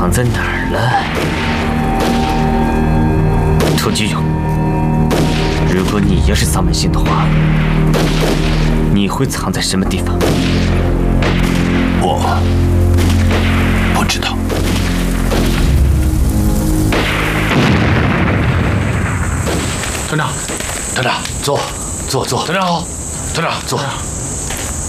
藏在哪儿了？涂菊勇，如果你要是萨满星的话，你会藏在什么地方？ 我不知道。 团长， 团长，坐。团长好，团长坐。